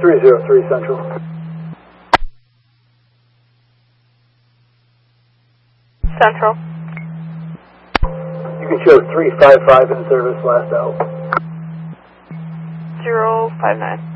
303 Central. Central. You can show 355 in service, last out. 059.